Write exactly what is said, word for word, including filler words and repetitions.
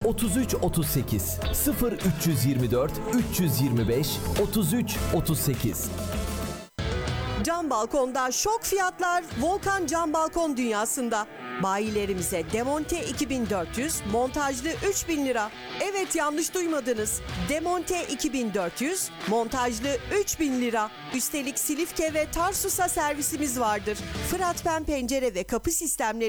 otuz üç otuz sekiz, sıfır üç yirmi dört üç yirmi beş otuz üç otuz sekiz. Cam balkonda şok fiyatlar Volkan Cam Balkon Dünyası'nda. Bayilerimize demonte iki bin dört yüz, montajlı üç bin lira. Evet, yanlış duymadınız. Demonte iki bin dört yüz, montajlı üç bin lira. Üstelik Silifke ve Tarsus'a servisimiz vardır. Fırat Pen pencere ve kapı sistemleri